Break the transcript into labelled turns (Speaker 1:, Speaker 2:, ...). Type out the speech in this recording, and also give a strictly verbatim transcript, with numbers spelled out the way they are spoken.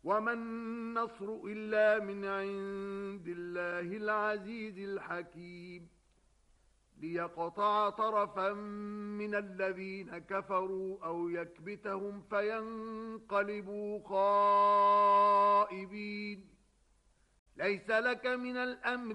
Speaker 1: وما النصر إلا من عند الله العزيز الحكيم ليقطع طرفا من الذين كفروا أو يكبتهم فينقلبوا خائبين ليس لك من الأمر